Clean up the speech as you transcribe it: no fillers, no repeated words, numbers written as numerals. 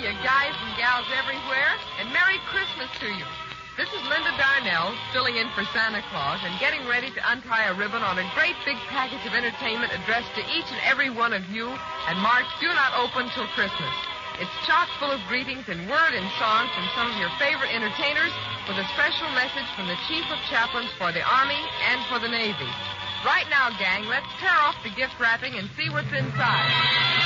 you guys and gals everywhere, and Merry Christmas to you. This is Linda Darnell, filling in for Santa Claus and getting ready to untie a ribbon on a great big package of entertainment addressed to each and every one of you and marked Do Not Open Till Christmas. It's chock full of greetings in word and song from some of your favorite entertainers with a special message from the Chief of Chaplains for the Army and for the Navy. Right now, gang, let's tear off the gift wrapping and see what's inside.